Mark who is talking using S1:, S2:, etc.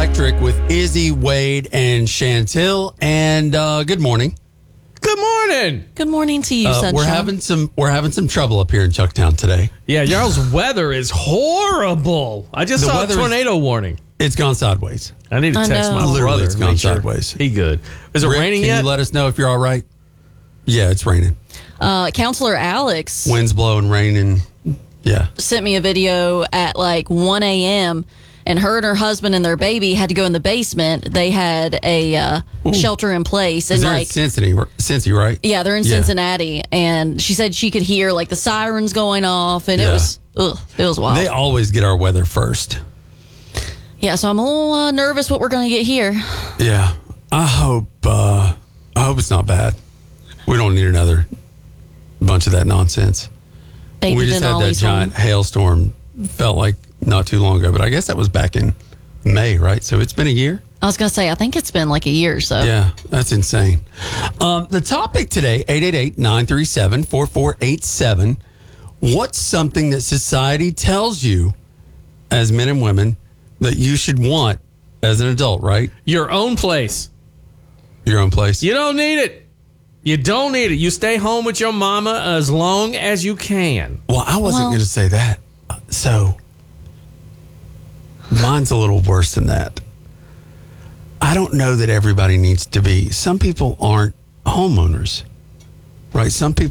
S1: Electric with Izzy, Wade, and Chantel. And good morning.
S2: Good morning.
S3: Good morning to you, Sunshine.
S1: We're having some trouble up here in Chucktown today.
S2: Yeah, y'all's weather is horrible. I just saw a tornado warning.
S1: It's gone sideways.
S2: I need to text my
S1: Literally,
S2: brother.
S1: it's gone sideways.
S2: He good. Is it
S1: Rick,
S2: raining
S1: can
S2: yet?
S1: you let us know if you're all right? Yeah, it's raining.
S3: Counselor Alex
S1: Winds blowing, rain, and yeah.
S3: sent me a video at like 1 a.m. and her and her husband and their baby had to go in the basement. They had a shelter in place. And
S1: They're
S3: like
S1: in Cincy, right?
S3: Yeah, they're in Cincinnati. And she said she could hear like the sirens going off, and it was wild.
S1: They always get our weather first.
S3: Yeah, so I'm a little nervous what we're going to get here.
S1: Yeah, I hope it's not bad. We don't need another bunch of that nonsense. We just had that giant hailstorm, felt like not too long ago, but I guess that was back in May, right? So it's been a year?
S3: I was going to say, I think it's been like a year or so.
S1: Yeah, that's insane. The topic today, 888-937-4487. What's something that society tells you as men and women that you should want as an adult, right?
S2: Your own place.
S1: Your own place.
S2: You don't need it. You don't need it. You stay home with your mama as long as you can.
S1: Well, I wasn't going to say that. So, mine's a little worse than that. I don't know that everybody needs to be. Some people aren't homeowners, right? Some people